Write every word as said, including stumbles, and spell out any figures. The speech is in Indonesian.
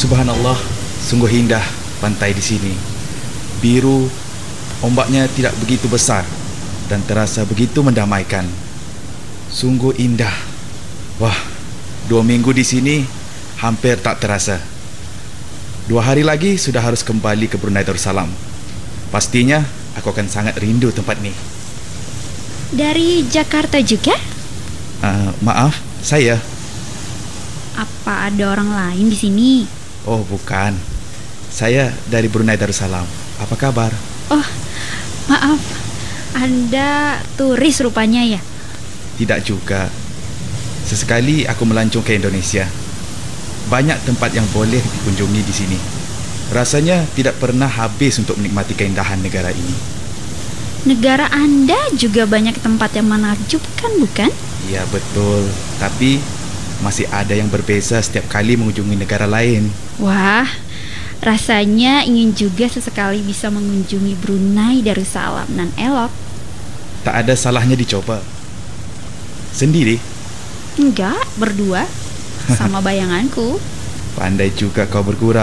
Subhanallah, sungguh indah pantai di sini. Biru, ombaknya tidak begitu besar dan terasa begitu mendamaikan. Sungguh indah. Wah, dua minggu di sini hampir tak terasa. Dua hari lagi sudah harus kembali ke Brunei Darussalam. Pastinya aku akan sangat rindu tempat ini. Dari Jakarta juga? Uh, maaf, saya. Apa ada orang lain di sini? Oh, bukan. Saya dari Brunei Darussalam. Apa kabar? Oh, maaf. Anda turis rupanya ya? Tidak juga. Sesekali aku melancong ke Indonesia. Banyak tempat yang boleh dikunjungi di sini. Rasanya tidak pernah habis untuk menikmati keindahan negara ini. Negara Anda juga banyak tempat yang menakjubkan, bukan? Iya, betul. Tapi masih ada yang berbeza setiap kali mengunjungi negara lain. Wah, rasanya ingin juga sesekali bisa mengunjungi Brunei Darussalam nan elok. Tak ada salahnya dicoba. Sendiri? Enggak, berdua. Sama bayanganku. Pandai juga kau bergurau.